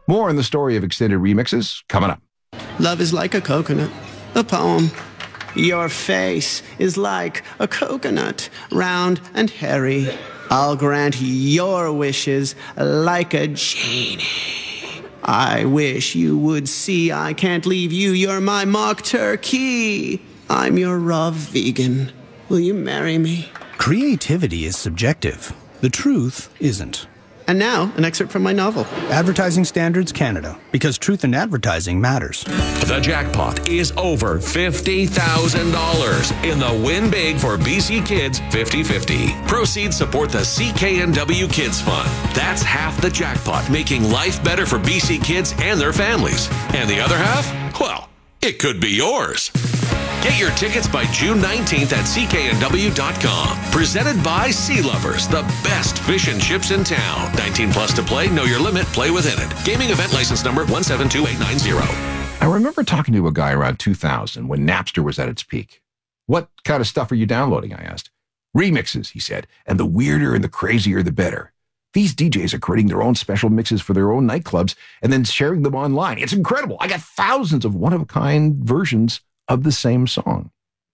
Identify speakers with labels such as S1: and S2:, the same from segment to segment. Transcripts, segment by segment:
S1: More on the story of extended remixes coming up.
S2: Love is like a coconut, a poem. Your face is like a coconut, round and hairy. I'll grant your wishes like a genie. I wish you would see I can't leave you. You're my mock turkey. I'm your raw vegan. Will you marry me?
S3: Creativity is subjective. The truth isn't.
S2: And now, an excerpt from my novel.
S3: Advertising Standards Canada, because truth in advertising matters.
S4: The jackpot is over $50,000 in the Win Big for BC Kids 50-50. Proceeds support the CKNW Kids Fund. That's half the jackpot, making life better for BC kids and their families. And the other half? Well, it could be yours. Get your tickets by June 19th at cknw.com. Presented by Sea Lovers, the best fish and chips in town. 19 plus to play, know your limit, play within it. Gaming event license number 172890.
S1: I remember talking to a guy around 2000 when Napster was at its peak. What kind of stuff are you downloading, I asked. Remixes, he said, and the weirder and the crazier the better. These DJs are creating their own special mixes for their own nightclubs and then sharing them online. It's incredible. I got thousands of one-of-a-kind versions of the same song.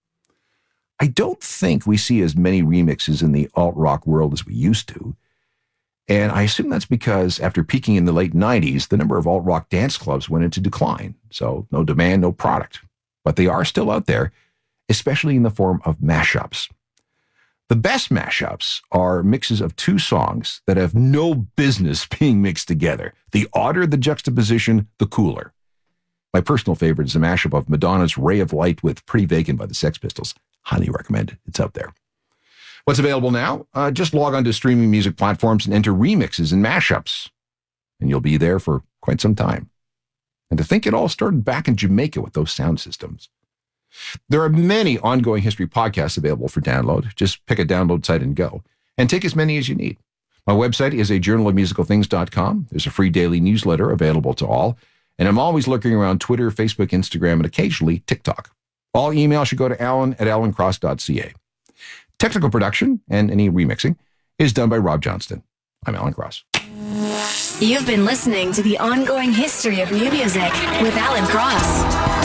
S1: I don't think we see as many remixes in the alt-rock world as we used to. And I assume that's because after peaking in the late 90s, the number of alt-rock dance clubs went into decline. So no demand, no product. But they are still out there, especially in the form of mashups. The best mashups are mixes of two songs that have no business being mixed together. The odder the juxtaposition, the cooler. My personal favorite is a mashup of Madonna's Ray of Light with Pretty Vacant by the Sex Pistols. Highly recommend it. It's out there. What's available now? Just log on to streaming music platforms and enter remixes and mashups, and you'll be there for quite some time. And to think it all started back in Jamaica with those sound systems. There are many ongoing history podcasts available for download. Just pick a download site and go. And take as many as you need. My website is a journalofmusicalthings.com. There's a free daily newsletter available to all. And I'm always lurking around Twitter, Facebook, Instagram, and occasionally TikTok. All email should go to alan@alancross.ca. Technical production and any remixing is done by Rob Johnston. I'm Alan Cross.
S5: You've been listening to The Ongoing History of New Music with Alan Cross.